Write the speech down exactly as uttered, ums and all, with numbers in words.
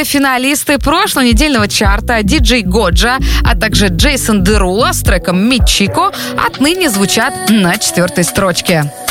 Первые финалисты прошлонедельного чарта диджей Годжа, а также Джейсон Дерула с треком «Мичико» отныне звучат на четвертой строчке.